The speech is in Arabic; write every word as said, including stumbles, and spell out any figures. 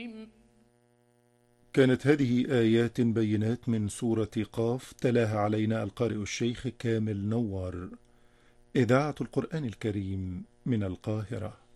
كانت هذه آيات بينات من سورة قاف، تلاها علينا القارئ الشيخ كامل نوار. إذاعة القرآن الكريم من القاهرة.